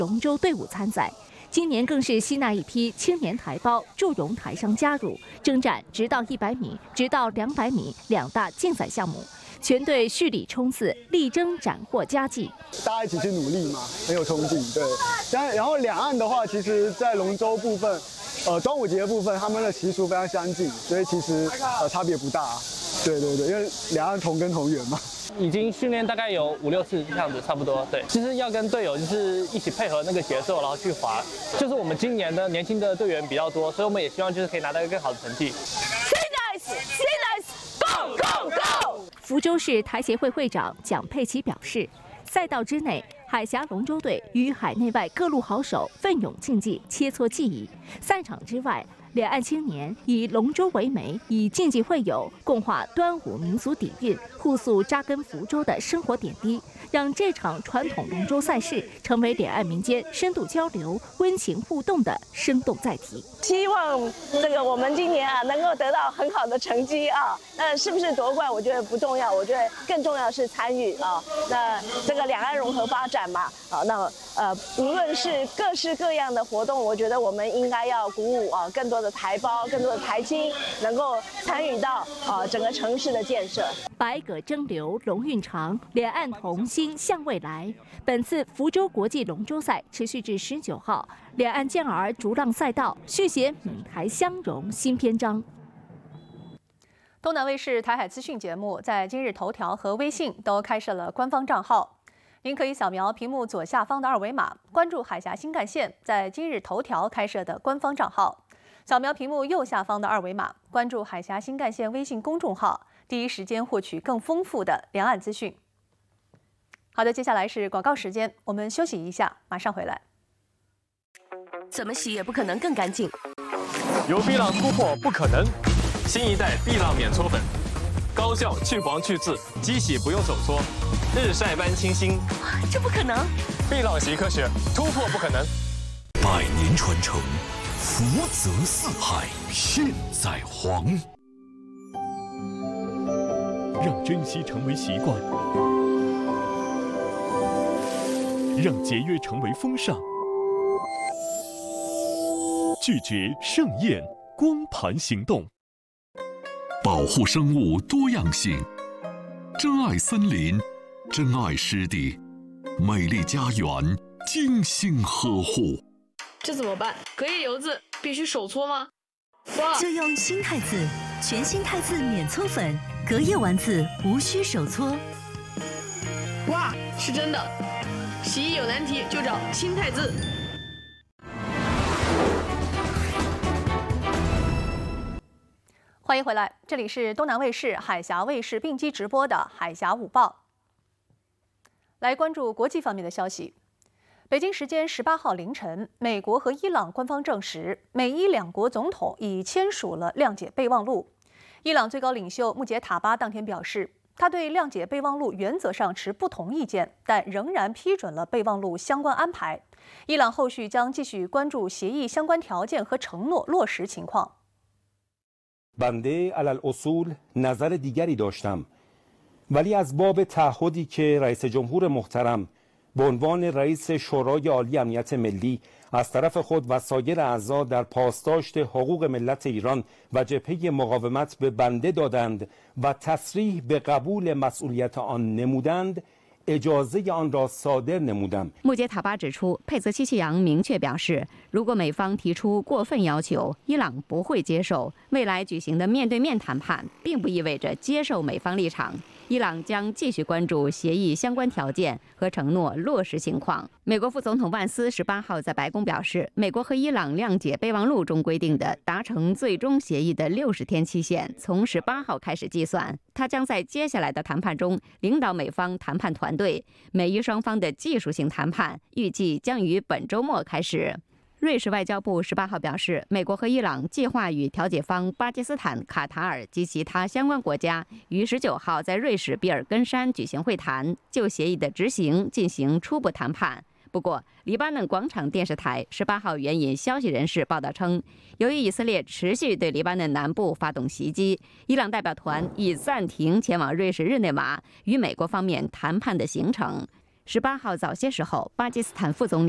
龙舟队伍参赛。今年更是吸纳一批青年台胞、驻容台商加入，征战直到100米、直到200米2大竞赛项目。全队蓄力冲刺，力争斩获佳绩。 大家一起去努力嘛，很有冲劲。对，然后两岸的话，其实在龙舟部分，端午节的部分，他们的习俗非常相近，所以其实差别不大。对，因为两岸同根同源嘛。 已经训练大概有5、6次这样子，差不多。对，其实要跟队友就是一起配合那个节奏，然后去滑。就是我们今年的年轻的队员比较多，所以我们也希望就是可以拿到一个更好的成绩。 Go go go！ 福州市台协会会长蒋佩琪表示，赛道之内，海峡龙舟队与海内外各路好手奋勇竞技，切磋技艺；赛场之外，两岸青年以龙舟为媒，以竞技会友，共话端午民俗底蕴，互诉扎根福州的生活点滴，让这场传统龙舟赛事成为两岸民间深度交流、温情互动的生动载体。 希望我们今年能够得到很好的成绩啊。那是不是夺冠？我觉得不重要，我觉得更重要是参与啊。那这个两岸融合发展嘛，那无论是各式各样的活动，我觉得我们应该要鼓舞更多的台胞、更多的台青能够参与到整个城市的建设。 百舸争流，龙运长，两岸同心向未来。本次福州国际龙舟赛持续至19号，两岸健儿逐浪赛道续写闽台相融新篇章。 东南卫视台海资讯节目在今日头条和微信都开设了官方账号，您可以扫描屏幕左下方的2维码，关注海峡新干线在今日头条开设的官方账号；扫描屏幕右下方的2维码，关注海峡新干线微信公众号，第一时间获取更丰富的两岸资讯。好的，接下来是广告时间，我们休息一下，马上回来。 怎么洗也不可能更干净。 有碧浪突破不可能，新一代碧浪免搓粉，高效去黄去渍，机洗不用手搓，日晒般清新。 这不可能！ 碧浪洗科学，突破不可能。 百年传承，福泽四海，现在黄。让珍惜成为习惯，让节约成为风尚。拒绝盛宴光盘行动，保护生物多样性，珍爱森林，珍爱湿地，美丽家园精心呵护。 这怎么办？隔夜油渍必须手搓吗？ 就用新汰渍，全新汰渍免搓粉，隔夜丸子无需手搓。 哇，是真的！洗衣有难题就找新汰渍。 欢迎回来，这里是东南卫视、海峡卫视并机直播的《海峡午报》。来关注国际方面的消息。北京时间18号凌晨，美国和伊朗官方证实，美伊两国总统已签署了谅解备忘录。伊朗最高领袖穆杰塔巴当天表示，他对谅解备忘录原则上持不同意见，但仍然批准了备忘录相关安排。伊朗后续将继续关注协议相关条件和承诺落实情况。 بنده علی الاصول نظر دیگری داشتم ولی از باب تعهدی که رئیس جمهور محترم به عنوان رئیس شورای عالی امنیت ملی از طرف خود و سایر اعضا در پاسداشت حقوق ملت ایران و جبهه مقاومت به بنده دادند و تصریح به قبول مسئولیت آن نمودند اجازه آن را صادر نمودم。 穆杰塔巴指出，佩泽西奇扬明确表示，如果美方提出过分要求，伊朗不会接受。未来举行的面对面谈判，并不意味着接受美方立场。伊朗将继续关注协议相关条件和承诺落实情况。美国副总统万斯18号在白宫表示，美国和伊朗谅解备忘录中规定的达成最终协议的60天期限从18号开始计算。他将在接下来的谈判中领导美方谈判团队。美伊双方的技术性谈判预计将于本周末开始。瑞士外交部18号表示，美国和伊朗计划与调解方巴基斯坦、卡塔尔及其他相关国家于19号在瑞士比尔根山举行会谈，就协议的执行进行初步谈判。不过，黎巴嫩广场电视台18号援引消息人士报道称，由于以色列持续对黎巴嫩南部发动袭击，伊朗代表团已暂停前往瑞士日内瓦与美国方面谈判的行程。18号早些时候，巴基斯坦副总理